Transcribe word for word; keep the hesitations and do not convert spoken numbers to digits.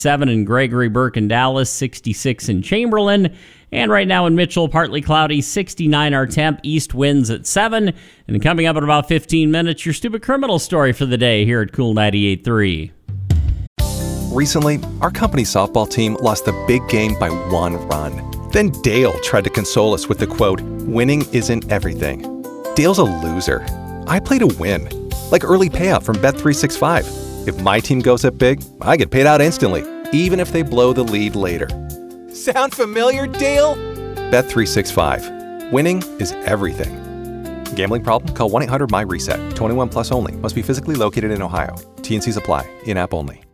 seven in Gregory, Burke, and Dallas, sixty-six in Chamberlain. And right now in Mitchell, partly cloudy, sixty-nine our temp, east winds at seven. And coming up in about fifteen minutes, your stupid criminal story for the day here at Cool ninety-eight point three. Recently, our company softball team lost the big game by one run. Then Dale tried to console us with the quote, "Winning isn't everything." Dale's a loser. I play to win. Like early payout from Bet three sixty-five. If my team goes up big, I get paid out instantly, even if they blow the lead later. Sound familiar, Dale? Bet three sixty-five. Winning is everything. Gambling problem? Call one eight hundred M Y RESET. twenty-one plus only. Must be physically located in Ohio. T N Cs apply. In-app only.